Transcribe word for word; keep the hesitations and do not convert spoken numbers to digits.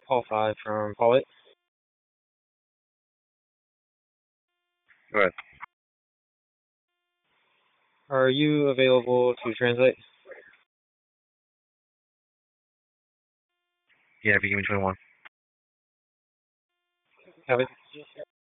Paul five from Paul eight. Go ahead. Are you available to translate? Yeah, if you give me twenty-one. Have it.